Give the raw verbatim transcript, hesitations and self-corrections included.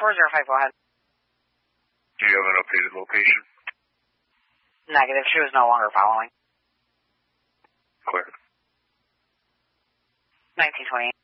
four zero five, go ahead. Do you have an updated location? Negative. She was no longer following. Clear. nineteen twenty-eight.